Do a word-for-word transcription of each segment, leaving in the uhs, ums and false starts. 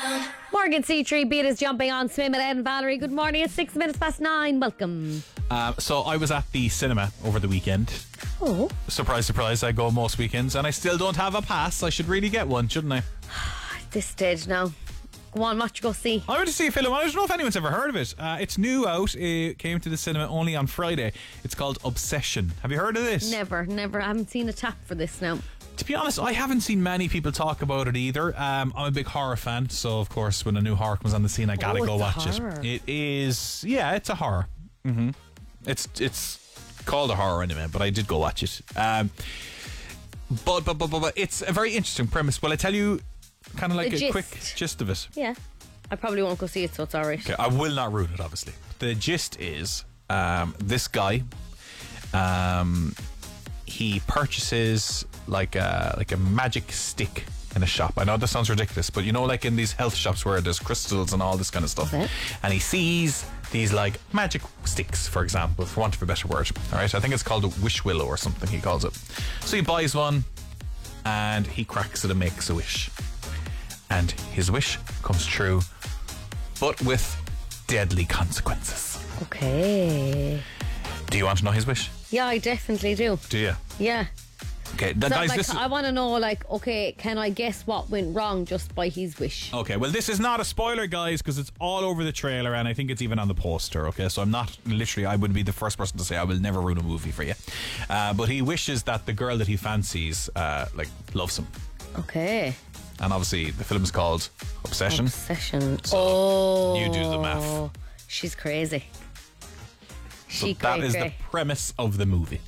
Morgan C three Beat is jumping on Swim at Ed and Valerie. Good morning. It's six minutes past nine. Welcome. Um, so I was at the cinema over the weekend. Oh. Surprise, surprise, I go most weekends and I still don't have a pass. I should really get one, shouldn't I? At this stage now. Go on, what you go see? I went to see a film. I don't know if anyone's ever heard of it. Uh, it's new out. It came to the cinema only on Friday. It's called Obsession. Have you heard of this? Never, never. I haven't seen a tap for this now. To be honest, I haven't seen many people talk about it either. Um, I'm a big horror fan, so of course when a new horror comes on the scene, I gotta oh, go watch horror. it. It is, yeah, it's a horror. Mm-hmm. It's it's called a horror anyway, but I did go watch it. Um, but, but but but but it's a very interesting premise. Will I tell you kind of like The a gist. quick gist of it? Yeah. I probably won't go see it, so it's alright. Okay, I will not ruin it, obviously. The gist is um, this guy. Um, he purchases like a like a magic stick in a shop. I know this sounds ridiculous, but you know, like in these health shops where there's crystals and all this kind of stuff. Okay. And he sees these like magic sticks, for example, for want of a better word. All right, I think it's called a wish willow or something. He calls it. So he buys one, and he cracks it and makes a wish, and his wish comes true, but with deadly consequences. Okay. Do you want to know his wish? Yeah, I definitely do. Do you? Yeah. Okay, the So, guys, like, this is- I want to know, like, okay, can I guess what went wrong just by his wish? Okay, well, this is not a spoiler, guys, because it's all over the trailer, and I think it's even on the poster, okay? So I'm not, literally, I would be the first person to say I will never ruin a movie for you. Uh, but he wishes that the girl that he fancies, uh, like, loves him. Okay. And obviously, the film is called Obsession. Obsession. So oh. you do the math. She's crazy. So She that cray is cray. the premise of the movie.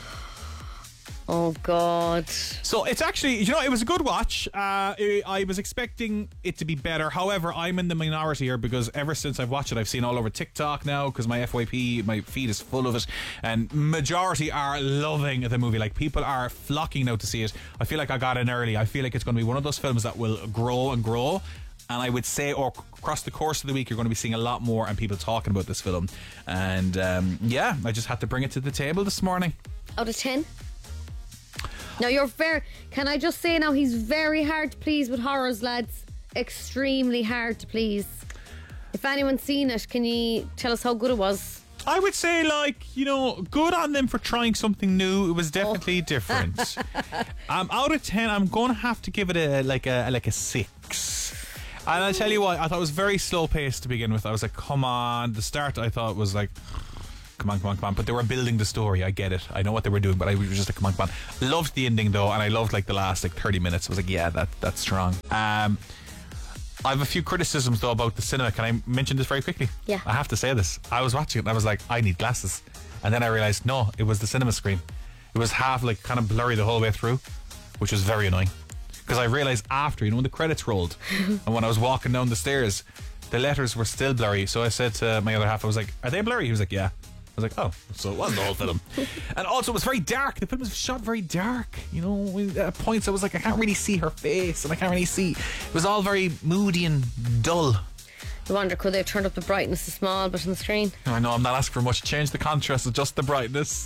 Oh, God. So it's actually, you know, it was a good watch. Uh, I I was expecting it to be better. However, I'm in the minority here because ever since I've watched it, I've seen all over TikTok now because my F Y P, my feed is full of it. And majority are loving the movie. Like, people are flocking now to see it. I feel like I got in early. I feel like it's going to be one of those films that will grow and grow. And I would say, or across the course of the week, you're going to be seeing a lot more and people talking about this film. And um, yeah, I just had to bring it to the table this morning. Out of ten? Now, you're very... Can I just say now, he's very hard to please with horrors, lads. Extremely hard to please. If anyone's seen it, can you tell us how good it was? I would say, like, you know, good on them for trying something new. It was definitely Oh. different. um, out of ten, I'm going to have to give it a like a like a six. And I'll tell you what, I thought it was very slow paced to begin with. I was like, come on. The start, I thought was like, come on, come on, come on. But they were building the story. I get it. I know what they were doing, but I was just like, come on, come on. Loved the ending though, and I loved like the last like thirty minutes. I was like, yeah, that that's strong. Um, I have a few criticisms though about the cinema. Can I mention this very quickly? Yeah. I have to say this. I was watching it and I was like, I need glasses. And then I realised, no, it was the cinema screen. It was half like kind of blurry the whole way through, which was very annoying. Because I realised after, you know, when the credits rolled and when I was walking down the stairs, the letters were still blurry. So I said to my other half, I was like, are they blurry? He was like, yeah. I was like, oh, so it wasn't the whole film. And also it was very dark. The film was shot very dark. You know, at points I was like, I can't really see her face and I can't really see. It was all very moody and dull. I wonder, could they have turned up the brightness a small bit on the screen? I know, I'm not asking for much. Change the contrast, adjust the brightness.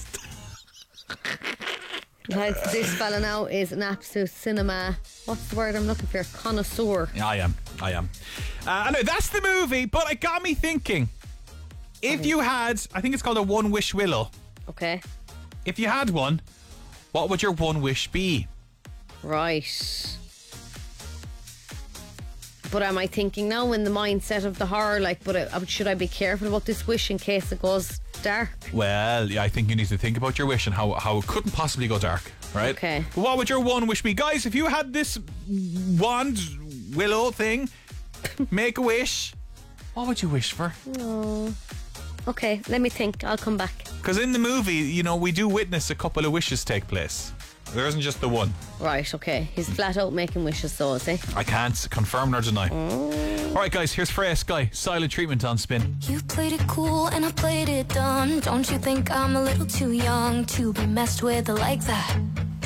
Lads, this fella now is an absolute cinema... What's the word I'm looking for? Connoisseur. Yeah, I am. I am. Uh, I know, that's the movie, but it got me thinking. If you had, I think it's called a one wish willow. Okay. If you had one, what would your one wish be? Right. But am I thinking now in the mindset of the horror, like, but uh, should I be careful about this wish in case it goes dark? Well, yeah, I think you need to think about your wish and how, how it couldn't possibly go dark, right? Okay. But what would your one wish be? Guys, if you had this wand, willow thing, make a wish, what would you wish for? Oh. Okay, let me think. I'll come back. Because in the movie, you know, we do witness a couple of wishes take place. There isn't just the one. Right, okay. He's flat out making wishes, so is he? I can't confirm nor deny. Mm. Alright guys, here's Freya Sky, Silent Treatment on Spin. You played it cool and I played it dumb. Don't you think I'm a little too young to be messed with like that?